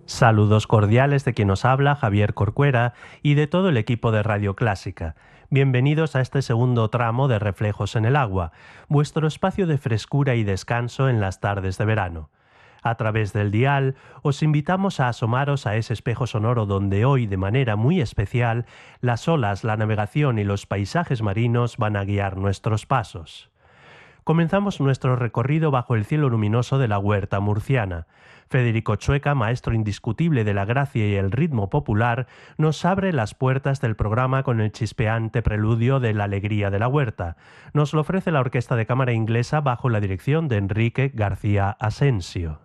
Saludos cordiales de quien nos habla, Javier Corcuera, y de todo el equipo de Radio Clásica. Bienvenidos a este segundo tramo de Reflejos en el Agua, vuestro espacio de frescura y descanso en las tardes de verano. A través del dial, os invitamos a asomaros a ese espejo sonoro donde hoy, de manera muy especial, las olas, la navegación y los paisajes marinos van a guiar nuestros pasos. Comenzamos nuestro recorrido bajo el cielo luminoso de la huerta murciana. Federico Chueca, maestro indiscutible de la gracia y el ritmo popular, nos abre las puertas del programa con el chispeante preludio de La alegría de la huerta. Nos lo ofrece la Orquesta de Cámara Inglesa bajo la dirección de Enrique García Asensio.